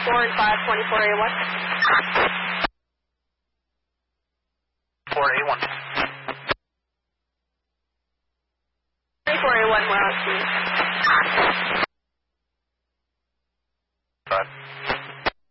4 and 5, 24A1. 4A1. 24A1, we're on scene.